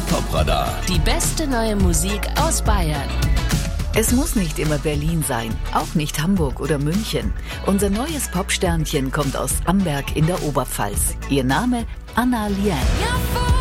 Top-Radar. Die beste neue Musik aus Bayern. Es muss nicht immer Berlin sein, auch nicht Hamburg oder München. Unser neues Popsternchen kommt aus Amberg in der Oberpfalz. Ihr Name Anna Liane.